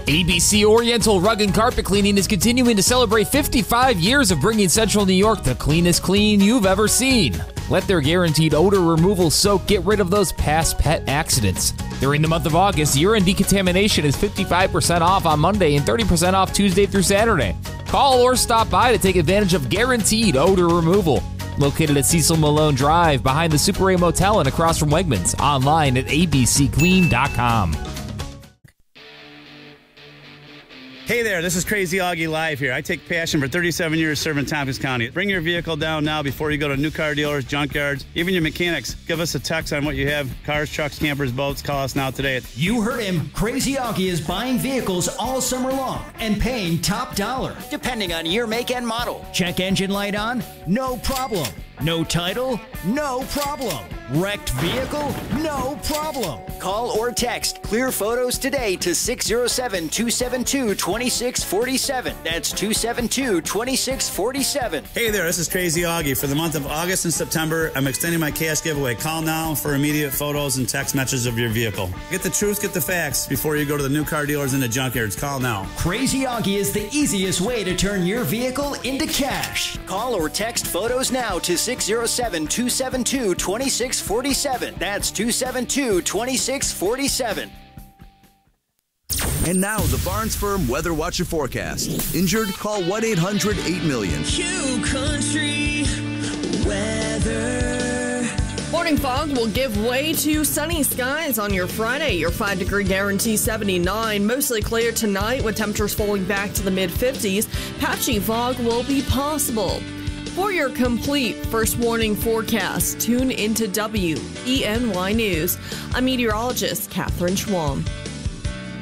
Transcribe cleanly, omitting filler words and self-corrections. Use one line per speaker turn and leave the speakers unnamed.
ABC Oriental Rug and Carpet Cleaning is continuing to celebrate 55 years of bringing Central New York the cleanest clean you've ever seen. Let their guaranteed odor removal soak get rid of those past pet accidents. During the month of August, urine decontamination is 55% off on Monday and 30% off Tuesday through Saturday. Call or stop by to take advantage of guaranteed odor removal. Located at Cecil Malone Drive behind the Super A Motel and across from Wegmans. Online at abcclean.com.
Hey there, this is Crazy Augie live here. I take passion for 37 years serving Tompkins County. Bring your vehicle down now before you go to new car dealers, junkyards, even your mechanics. Give us a text on what you have. Cars, trucks, campers, boats. Call us now today.
You heard him. Crazy Augie is buying vehicles all summer long and paying top dollar, depending on year, make, and model. Check engine light on? No problem. No title? No problem. Wrecked vehicle? No problem. Call or text Clear Photos today to 607-272-2647. That's 272-2647.
Hey there, this is Crazy Augie. For the month of August and September, I'm extending my cash giveaway. Call now for immediate photos and text messages of your vehicle. Get the truth, get the facts before you go to the new car dealers and the junkyards. Call now.
Crazy Augie is the easiest way to turn your vehicle into cash. Call or text photos now to 607-272-2647. That's 272-2647.
And now, the Barnes Firm Weather Watcher forecast. Injured? Call 1-800-8-million.
Q Country Weather.
Morning fog will give way to sunny skies on your Friday. Your 5-degree guarantee 79. Mostly clear tonight with temperatures falling back to the mid-50s. Patchy fog will be possible. For your complete first warning forecast, tune into WENY News. I'm meteorologist Catherine Schwalm.